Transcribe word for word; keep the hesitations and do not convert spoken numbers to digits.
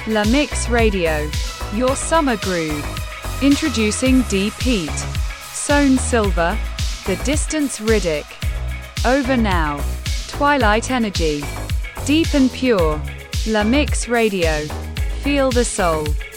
La Mix Radio, your summer groove. Introducing Deep Heat, Sown Silver, The Distance Riddick. Over Now, Twilight Energy. Deep and Pure, La Mix Radio. Feel the soul.